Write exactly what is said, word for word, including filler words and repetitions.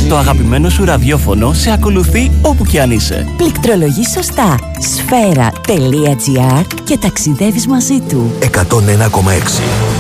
Το αγαπημένο σου ραδιόφωνο σε ακολουθεί όπου κι αν είσαι. Πληκτρολογείς σωστά. Σφαίρα τελεία τζι άρ και ταξιδεύεις μαζί του. εκατόν ένα κόμμα έξι